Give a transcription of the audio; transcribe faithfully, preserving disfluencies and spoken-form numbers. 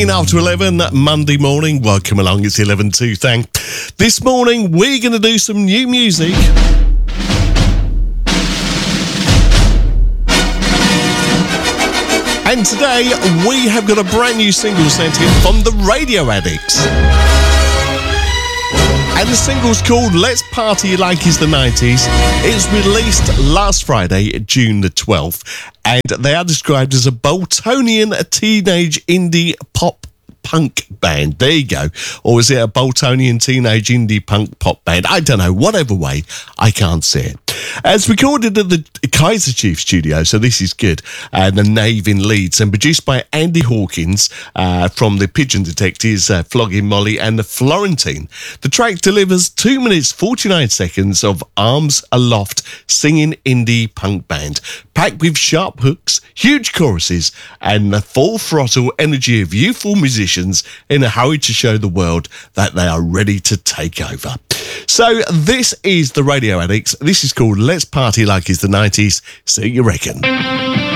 After eleven, Monday morning. Welcome along, it's eleven two, thank. This morning, we're going to do some new music. And today, we have got a brand new single sent in from the Radio Addicts. And the single's called Let's Party Like It's the nineties. It was released last Friday, June the twelfth. And they are described as a Boltonian teenage indie pop punk band. There you go. Or is it a Boltonian teenage indie punk pop band? I don't know. Whatever way, I can't see it. It's recorded at the Kaiser Chiefs studio, so this is good. And the Nave in Leeds, and produced by Andy Hawkins uh, from the Pigeon Detectives, uh, Flogging Molly, and the Florentine. The track delivers two minutes forty-nine seconds of arms aloft singing indie punk band, packed with sharp hooks, huge choruses, and the full throttle energy of youthful musicians in a hurry to show the world that they are ready to take over. So this is the Radio Addicts. This is called Let's Party Like It's the nineties. See you reckon.